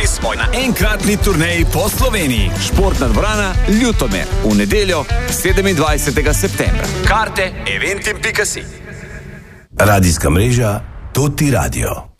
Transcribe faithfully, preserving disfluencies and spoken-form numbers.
Pripravljeni smo na enkratni turneji po Sloveniji. Športna dvorana Ljutomer v nedeljo sedemindvajsetega septembra. Karte eventim pika si. Radijska mreža Toti Radio.